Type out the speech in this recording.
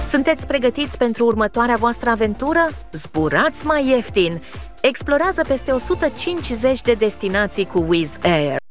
Sunteți pregătiți pentru următoarea voastră aventură? Zburați mai ieftin! Explorează peste 150 de destinații cu Wizz Air.